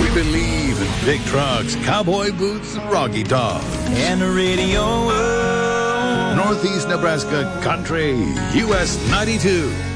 We believe in big trucks, cowboy boots, and Rocky Top. And the radio. Northeast Nebraska Country, US 92.